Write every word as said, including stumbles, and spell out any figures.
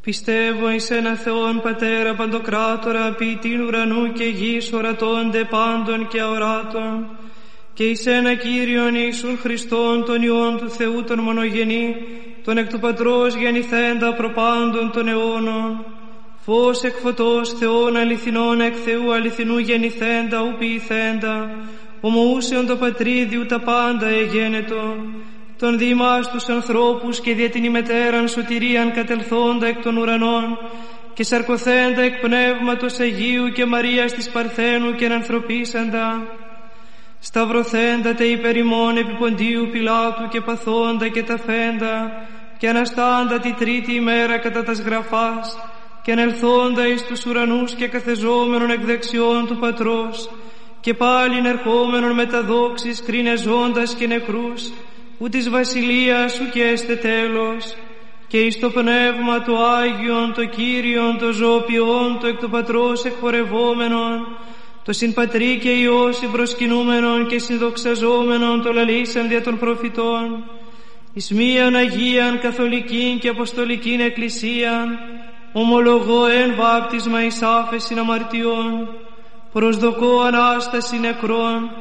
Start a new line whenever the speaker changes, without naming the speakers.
Πιστεύω εις ένα Θεόν Πατέρα Παντοκράτορα, ποιητήν ουρανού και γης, ορατώνται πάντων και αοράτων, και εις ένα Κύριον Ιησούν Χριστόν, τον Υιόν του Θεού τον μονογενή, τον εκ του Πατρός γεννηθέντα προπάντων των αιώνων, φως εκ φωτός Θεών αληθινών, εκ Θεού αληθινού γεννηθέντα, ου ποιηθέντα, ομοούσεων το Πατρίδιου τα πάντα εγένετο, τον διημάς τους ανθρώπους και δια την ημετέραν σωτηρίαν κατελθόντα εκ των ουρανών και σαρκωθέντα εκ Πνεύματος Αγίου και Μαρίας της Παρθένου και ανθρωπίσαντα, σταυρωθέντα τε υπερ ημών επί Ποντίου Πιλάτου και παθόντα και ταφέντα και αναστάντα τη τρίτη ημέρα κατά τας γραφάς και ανελθόντα εις τους ουρανούς και καθεζόμενον εκ δεξιών του Πατρός και πάλιν ερχόμενον με τα δόξης κρίνε ζώντας και νεκρούς, ου της βασιλείας σου και έστε τέλος, και εις το Πνεύμα το Άγιον, το Κύριον, το ζωοποιόν, το εκ του Πατρός εκπορευόμενον, το συν Πατρί και Υιό συμπροσκυνούμενον και συνδοξαζόμενον το λαλήσαν δια των προφητών, εις μίαν Αγίαν Καθολικήν και Αποστολικήν Εκκλησίαν, ομολογώ εν βάπτισμα εις άφεσιν αμαρτιών, προσδοκώ Ανάσταση νεκρών,